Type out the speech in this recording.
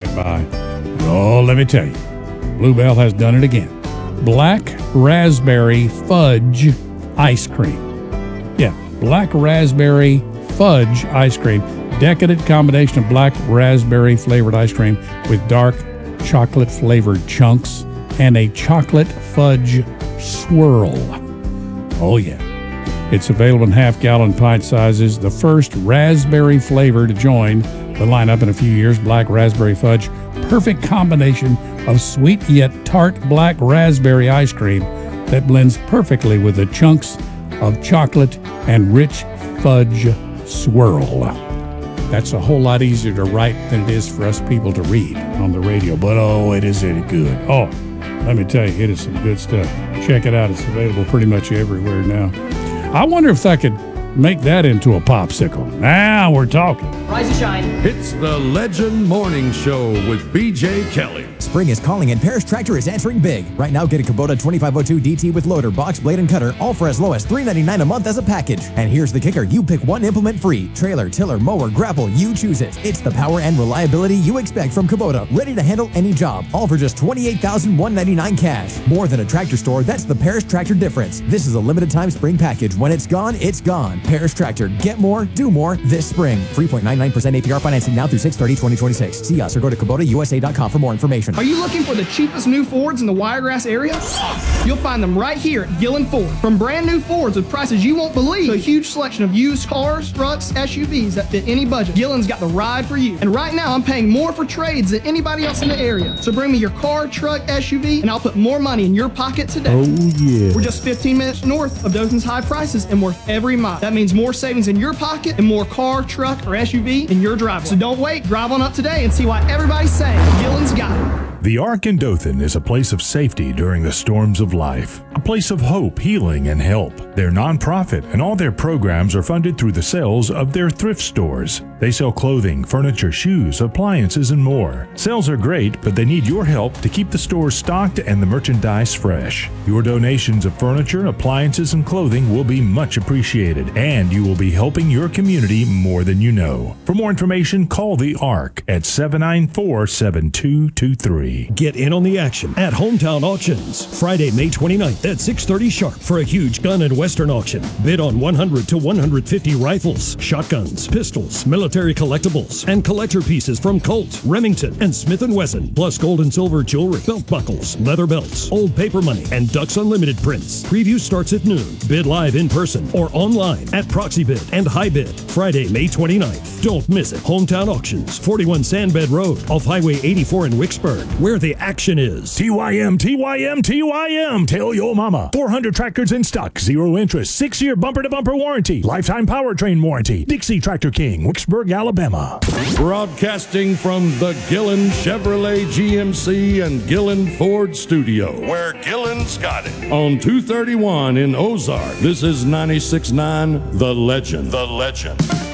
by. And oh, let me tell you, Bluebell has done it again. Black raspberry fudge ice cream. Yeah, black raspberry fudge ice cream. Decadent combination of black raspberry flavored ice cream with dark chocolate flavored chunks and a chocolate fudge swirl. Oh yeah. It's available in half-gallon pint sizes. The first raspberry flavor to join the lineup in a few years, black raspberry fudge. Perfect combination of sweet yet tart black raspberry ice cream that blends perfectly with the chunks of chocolate and rich fudge swirl. That's a whole lot easier to write than it is for us people to read on the radio. But oh, it is good. Oh, let me tell you, it is some good stuff. Check it out. It's available pretty much everywhere now. I wonder if I could make that into a popsicle. Now we're talking. Rise and shine. It's the Legend Morning Show with B.J. Kelly. Spring is calling and Parrish Tractor is answering big. Right now, get a Kubota 2502 DT with loader, box, blade, and cutter, all for as low as $399 a month as a package. And here's the kicker. You pick one implement free. Trailer, tiller, mower, grapple, you choose it. It's the power and reliability you expect from Kubota. Ready to handle any job. All for just $28,199 cash. More than a tractor store, that's the Parrish Tractor difference. This is a limited time spring package. When it's gone, it's gone. Parrish Tractor. Get more, do more this spring. 3.99% APR financing now through 6/30/2026. See us or go to KubotaUSA.com for more information. Are you looking for the cheapest new Fords in the Wiregrass area? You'll find them right here at Gillen Ford. From brand new Fords with prices you won't believe to a huge selection of used cars, trucks, SUVs that fit any budget, Gillen's got the ride for you. And right now I'm paying more for trades than anybody else in the area. So bring me your car, truck, SUV, and I'll put more money in your pocket today. Oh, yeah. We're just 15 minutes north of Dothan's high prices and worth every mile. That means more savings in your pocket and more car, truck, or SUV in your driveway. So don't wait. Drive on up today and see why everybody's saying Gillen's got it. The Ark in Dothan is a place of safety during the storms of life, a place of hope, healing, and help. They're nonprofit, and all their programs are funded through the sales of their thrift stores. They sell clothing, furniture, shoes, appliances, and more. Sales are great, but they need your help to keep the stores stocked and the merchandise fresh. Your donations of furniture, appliances, and clothing will be much appreciated, and you will be helping your community more than you know. For more information, call the Ark at 794-7223. Get in on the action at Hometown Auctions, Friday, May 29th at 6:30 sharp for a huge gun and western auction. Bid on 100 to 150 rifles, shotguns, pistols, military collectibles, and collector pieces from Colt, Remington, and Smith & Wesson, plus gold and silver jewelry, belt buckles, leather belts, old paper money, and Ducks Unlimited prints. Preview starts at noon. Bid live in person or online at Proxy Bid and High Bid, Friday, May 29th. Don't miss it. Hometown Auctions, 41 Sandbed Road, off Highway 84 in Wicksburg, where the action is. TYM, TYM, TYM. Tell your mama. 400 tractors in stock. 0 interest. 6-year bumper-to-bumper warranty. Lifetime powertrain warranty. Dixie Tractor King, Wicksburg, Alabama. Broadcasting from the Gillen Chevrolet GMC and Gillen Ford studio, where Gillen's got it. On 231 in Ozark, this is 96.9 The Legend. The Legend.